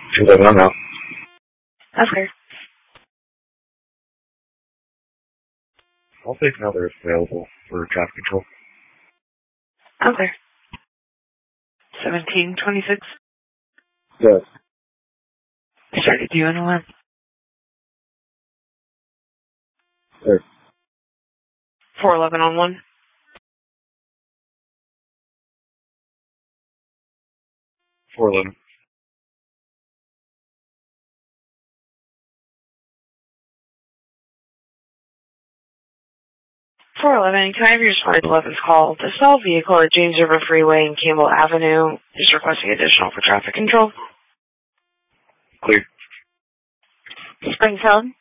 211, I'm out. That's clear. I'll take another if available for traffic control. I'm clear. 1726. Yes. Started you in alarm. Sir. 411 on 1. 411. 411, can I have your responded to 11's call? The stalled vehicle at James River Freeway and Campbell Avenue is requesting additional for traffic control. Clear. Springfield.